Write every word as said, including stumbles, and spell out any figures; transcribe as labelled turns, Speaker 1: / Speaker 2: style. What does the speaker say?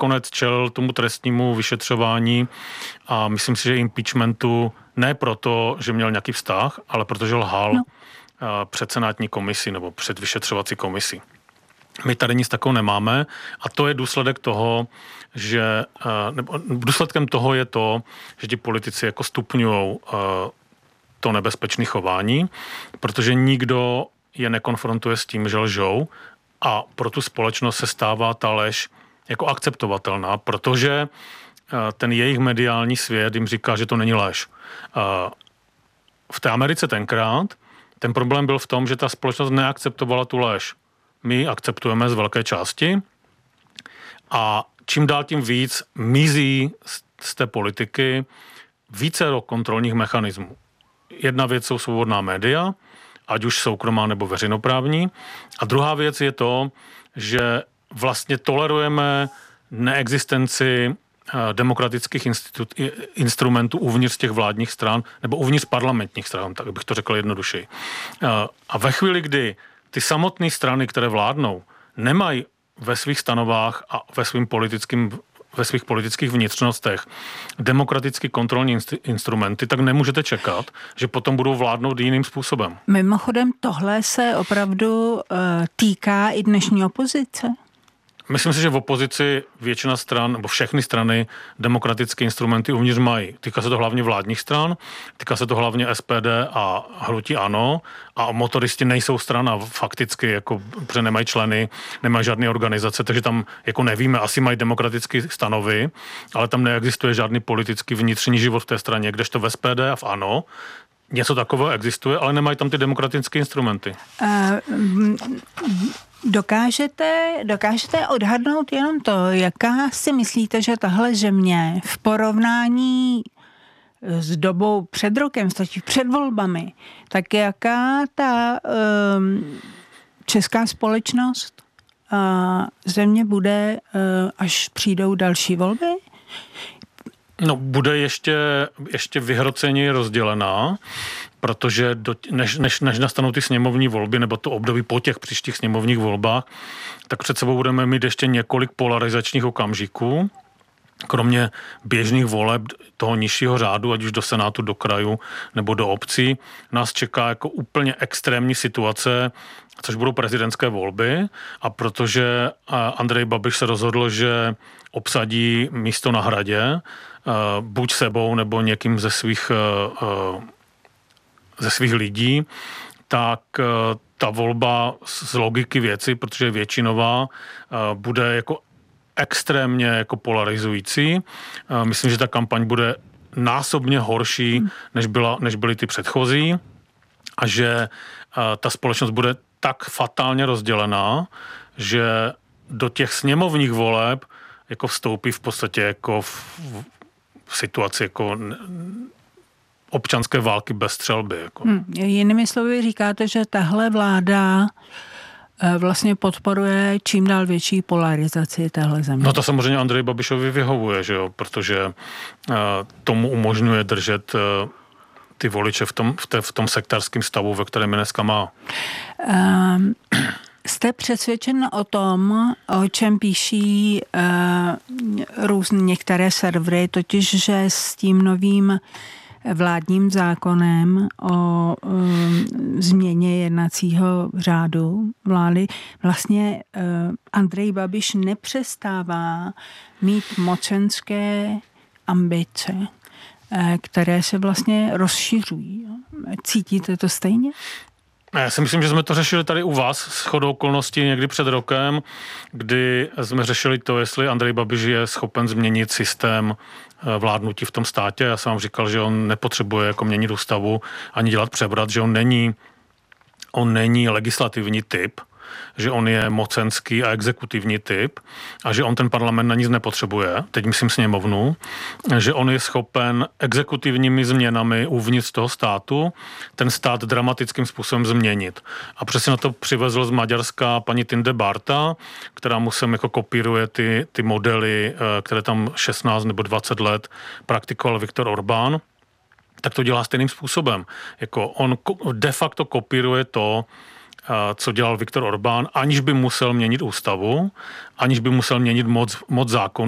Speaker 1: nakonec čelil tomu trestnímu vyšetřování a myslím si, že impeachmentu ne proto, že měl nějaký vztah, ale protože lhal no. před senátní komisi nebo před vyšetřovací komisi. My tady nic takového nemáme a to je důsledek toho, že nebo důsledkem toho je to, že ti politici jako stupňujou to nebezpečné chování, protože nikdo je nekonfrontuje s tím, že lžou a pro tu společnost se stává ta lež jako akceptovatelná, protože ten jejich mediální svět jim říká, že to není lež. V té Americe tenkrát ten problém byl v tom, že ta společnost neakceptovala tu lež. My akceptujeme z velké části a čím dál tím víc mizí z té politiky více do kontrolních mechanismů. Jedna věc jsou svobodná média, ať už soukromá nebo veřejnoprávní. A druhá věc je to, že vlastně tolerujeme neexistenci demokratických institut, instrumentů uvnitř těch vládních stran nebo uvnitř parlamentních stran, tak bych to řekl jednodušeji. A ve chvíli, kdy ty samotné strany, které vládnou, nemají ve svých stanovách a ve svým politickým ve svých politických vnitřnostech demokraticky kontrolní inst- instrumenty, tak nemůžete čekat, že potom budou vládnout jiným způsobem.
Speaker 2: Mimochodem, tohle se opravdu uh, týká i dnešní opozice?
Speaker 1: Myslím si, že v opozici většina stran, nebo všechny strany demokratické instrumenty uvnitř mají. Týká se to hlavně vládních stran, týká se to hlavně S P D a hnutí ANO a motoristi nejsou strana fakticky, jako, protože nemají členy, nemají žádné organizace, takže tam jako nevíme, asi mají demokratické stanovy, ale tam neexistuje žádný politický vnitřní život v té straně, kdežto v S P D a v ANO něco takového existuje, ale nemají tam ty demokratické instrumenty. Uh,
Speaker 2: Dokážete, dokážete odhadnout jenom to, jaká si myslíte, že tahle země v porovnání s dobou před rokem, stačí před volbami, tak jaká ta um, česká společnost uh, země bude, uh, až přijdou další volby?
Speaker 1: No, bude ještě, ještě vyhroceně rozdělená, protože do, než, než, než nastanou ty sněmovní volby, nebo to období po těch příštích sněmovních volbách, tak před sebou budeme mít ještě několik polarizačních okamžiků, kromě běžných voleb toho nižšího řádu, ať už do Senátu, do krajů nebo do obcí, nás čeká jako úplně extrémní situace, což budou prezidentské volby, a protože Andrej Babiš se rozhodl, že obsadí místo na Hradě, buď sebou nebo někým ze svých, ze svých lidí, tak ta volba z logiky věci, protože je většinová, bude jako extrémně jako polarizující. Myslím, že ta kampaň bude násobně horší, než, byla, než byly ty předchozí, a že ta společnost bude tak fatálně rozdělená, že do těch sněmovních voleb jako vstoupí v podstatě jako v, v situaci jako občanské války bez střelby. Jako.
Speaker 2: Hmm. Jinými slovy říkáte, že tahle vláda vlastně podporuje čím dál větší polarizaci téhle země.
Speaker 1: No to samozřejmě Andreji Babišovi vyhovuje, že jo, protože uh, tomu umožňuje držet uh, ty voliče v tom, v, té, v tom sektářském stavu, ve kterém je dneska má.
Speaker 2: Um, jste přesvědčen o tom, o čem píší uh, různé některé servery, totiž, že s tím novým vládním zákonem o um, změně jednacího řádu vlády vlastně uh, Andrej Babiš nepřestává mít mocenské ambice, uh, které se vlastně rozšiřují. Cítíte to stejně?
Speaker 1: Já si myslím, že jsme to řešili tady u vás shodou okolností někdy před rokem, kdy jsme řešili to, jestli Andrej Babiš je schopen změnit systém vládnutí v tom státě. Já jsem vám říkal, že on nepotřebuje jako měnit ústavu ani dělat převrat, že on není, on není legislativní typ, že on je mocenský a exekutivní typ a že on ten parlament na nic nepotřebuje, teď myslím sněmovnu, že on je schopen exekutivními změnami uvnitř toho státu ten stát dramatickým způsobem změnit. A přesně na to přivezl z Maďarska paní Tinde Bárta, která mu sem jako kopíruje ty, ty modely, které tam šestnáct nebo dvacet let praktikoval Viktor Orbán, tak to dělá stejným způsobem. Jako on de facto kopíruje to, co dělal Viktor Orbán, aniž by musel měnit ústavu, aniž by musel měnit moc, moc zákonů.